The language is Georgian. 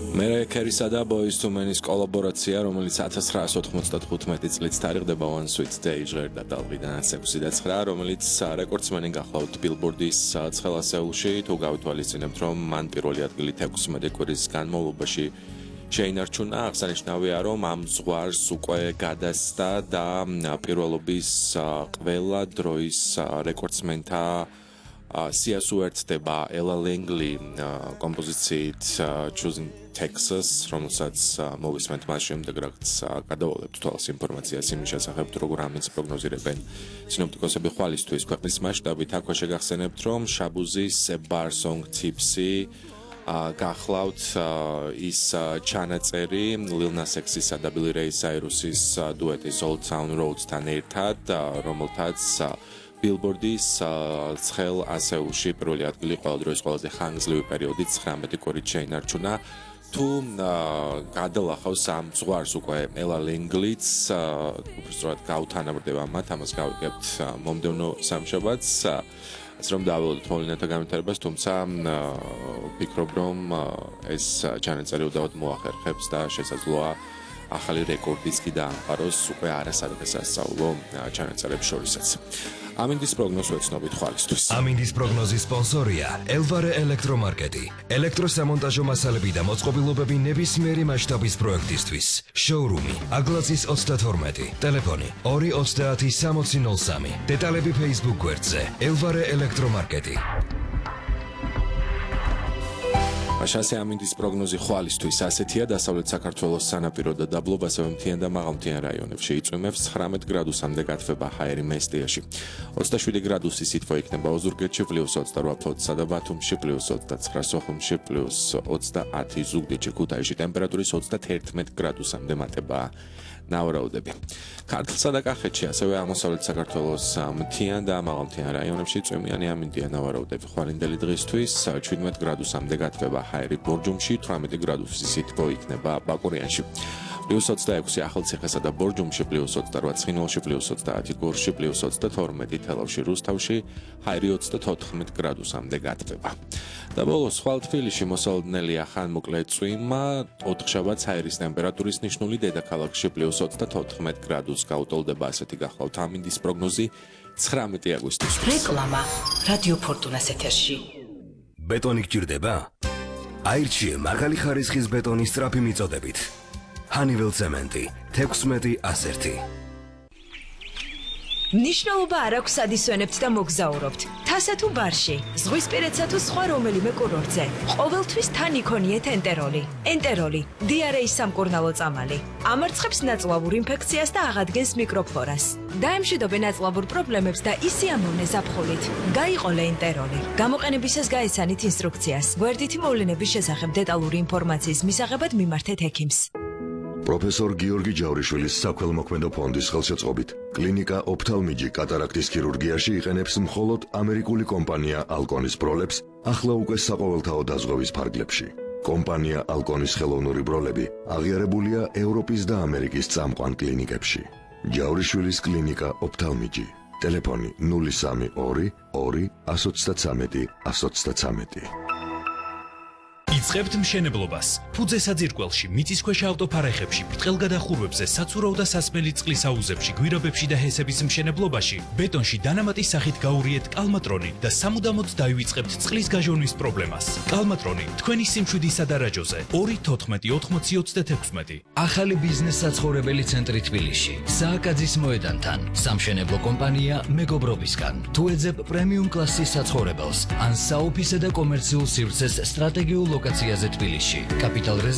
მერე ქერისა და ბოის თუ მენის კოლაბორაცია, რომელიც 1995 წლით თარიღდება One Sweet Day ჟღერდა ტალღიდან 6 და 9, რომელიც რეკორდსმენი გახლავთ Billboard-ის ცხელასეულში, თუ გავითვალისწინებთ, რომ მან პირველი ადგილი 16 კვირის განმავლობაში შეინარჩუნა, აღსანიშნავია, რომ ამ ზღვარს უკვე გადასცა და პირველობის ყველა დროის რეკორდსმენთა სიას უერთდება Ella Langley კომპოზიციით Choosing Texas, რომელსაც მოვისმენთ მას შემდეგ, რაც გადავავალებთ თვალს ინფორმაციას იმის შესახებ, როგორ ამის პროგნოზირებენ სინოპტიკოსები ხვალისთვის ქვეყნის მასშტაბით. აქვე შეგახსენებთ, რომ შაბუზის Bar Song Tipsy გახლავთ ის ჩანაწერი Lil Nas X-ისა და Billy Ray Cyrus-ის დუეტის Old Town Roads-თან ერთად, რომელთაც Billboard-ის ცხელ ასეულში პირველი ადგილი ყველა დროის ყველაზე ხანგრძლივი პერიოდი 19 კვირით შეინარჩუნა. თუ გადალახავს ამ ზღვარს უკვე Ella Langley-ც, უბრალოდ გავთანაბრდება მათ, ამას გავიგებთ მომდევნო სამშაბათს. ასე რომ დავალოთ მოვლენათა განვითარებას, თუმცა ვფიქრობ, რომ ეს ჩანაწერი უდავოდ მოახერხებს და შესაძლოა ახალი რეკორდიც კი დაამყაროს უკვე არასადღესასწაულო ჩანაწერებს შორისაც. ამინდის პროგნოზს ვეცნობით ხვალისთვის. ამინდის პროგნოზის სპონსორია Elvare ელექტრომარკეტი. ელექტროსამონტაჟო მასალები და მოწყობილობები ნებისმიერი მასშტაბის პროექტისთვის. შოურუმი აგლაცის 32, ტელეფონი 230 დეტალები Facebook გვერდზე Elvare ელექტრომარკეტი. მაშასე ამინდის პროგნოზი ხვალისთვის ასეთია: დასავლეთ საქართველოს სანაპირო და დაბლობ, ასევე მთიან და მაღალმთიან რაიონებში იწვიმებს 19 გრადუსამდე გათბება ჰაერი მესტიაში. 27 გრადუსი სითბო იქნება ოზურგეთში +28 ფოთსა და ბათუმში +29 სოხუმში +30 ზუგდიდში ქუთაისში ტემპერატურის 31 გრადუსამდე მატება ნავარაუდები. ქართლსა და კახეთში, ასევე აღმოსავლეთ საქართველოს მთიან და მაღალმთიან რაიონებში წვიმიანი ამინდია ნავარაუდები. ხვალინდელი დღისთვის 17 გრადუსამდე გათბება ჰაერი ბორჯომში, 18 გრადუსი სითბო იქნება ბაკურიანში. +26 ახალციხესა და ბორჯომში, +28 ცხინვალში, +30 გორში, +22 თელავში, რუსთავში, ჰაერი 34 გრადუსამდე გათბება. და ბოლოს ხვალ თბილისში მოსალოდნელია ხანმოკლე წვიმა, 4 შაბათს ჰაერის ტემპერატურის ნიშნული დედაქალაქში +34 გრადუსს გაუტოლდება. ასეთი გახლავთ ამინდის პროგნოზი 19 აგვისტოს. რეკლამა რადიო ფორტუნას ეთერში. ბეტონი გჭირდება? აირჩიე მაღალი ხარისხის ბეტონის სწრაფი მიწოდებით. Honeywell Cement 16-1. ნიშნულობა არ აქვს ადისვენებთ და მოგზაურობთ. თასა თუ ბარში, ზღვისპირეთსა თუ სხვა რომელიმე კურორტზე. ყოველთვის თან იქონიეთ ენტეროლი. ენტეროლი, დიარეის სამკურნალო წამალი. ამარცხებს ნაწლავურ ინფექციას და აღადგენს მიკროფლორას. დაემშვიდობე ნაწლავურ პრობლემებს და ისიამოვნე ზაფხულით. გაიყოლე ენტეროლი. გამოყენებისას გაეცანით ინსტრუქციას. გვერდითი მოვლენების შესახებ დეტალური ინფორმაციის მისაღებად მიმართეთ ექიმს. პროფესორ გიორგი ჯავრიშვილის საქველმოქმედო ფონდის ხელშეწყობით კლინიკა ოფთალმიჯი კატარაქტის ქირურგიაში იყენებს მხოლოდ ამერიკული კომპანია ალკონის ბროლებს, ახლა უკვე საყოველთაო დაზღვევის ფარგლებში. კომპანია ალკონის ხელოვნური ბროლები აღიარებულია ევროპის და ამერიკის წამყვან კლინიკებში. ჯავრიშვილის კლინიკა ოფთალმიჯი. ტელეფონი 032 2 133 133. იწყებთ მშენებლობას. ფუძე საძირკველში, მიწისქვეშა ავტოფარეხებში, ბრტყელგადახურვებზე, საცურაო და სასმელი წყლის აუზებში, გვირაბებში და ჰესების მშენებლობაში, ბეტონში დანამატის სახით გაურიეთ კალმატრონი და სამუდამოდ დაივიწყებთ წყლის გაჟონვის პრობლემას. კალმატრონი თქვენი სიმშვიდისა და რაჯოზე 2-14-80-26. ახალი ბიზნეს საცხოვრებელი ცენტრი თბილისში, სააკაძის მოედანთან, სამშენებლო კომპანია მეგობრობისგან. თუ ეძებ პრემიუმ კლასის საცხოვრებელს, ან საოფისე და კომერციულ სივრცეს სტრატეგიულ ლოკაციაზე თბილისში. კაპიტალ